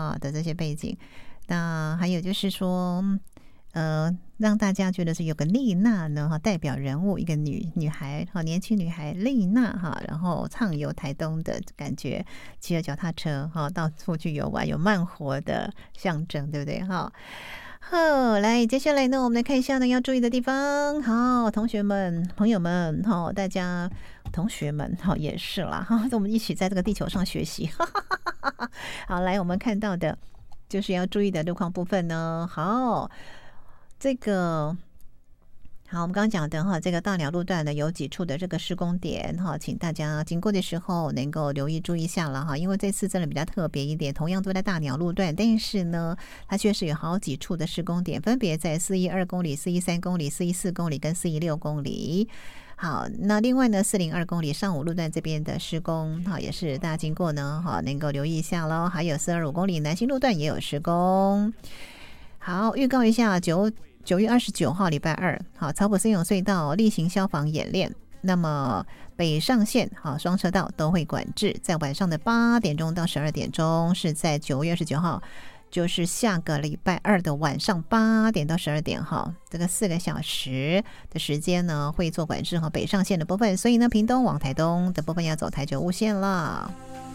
哈的这些背景。那还有就是说，让大家觉得是有个丽娜呢哈，代表人物一个女孩哈，年轻女孩丽娜哈，然后畅游台东的感觉，骑着脚踏车哈，到处去游玩，有慢活的象征，对不对哈？好，来，接下来呢，我们来看一下呢要注意的地方。好，同学们、朋友们，哈，大家同学们，哈，也是啦，哈，我们一起在这个地球上学习。好，来，我们看到的就是要注意的路况部分呢。好，这个。好，我们刚刚讲的哈，这个大鸟路段呢有几处的这个施工点哈，请大家经过的时候能够留意注意一下了哈，因为这次真的比较特别一点，同样都在大鸟路段，但是呢，它确实有好几处的施工点，分别在412公里、413公里、414公里跟416公里。好，那另外呢，402公里上午路段这边的施工，哈，也是大家经过呢，哈，能够留意一下咯。还有425公里南新路段也有施工。好，预告一下9月29号礼拜二，好，草埔森永隧道例行消防演练。那么北上线好双车道都会管制，在晚上的8点钟到12点钟，是在9月29号，就是下个礼拜二的晚上8点到12点哈，这个4个小时的时间呢会做管制和北上线的部分，所以呢，屏东往台东的部分要走台九雾线了。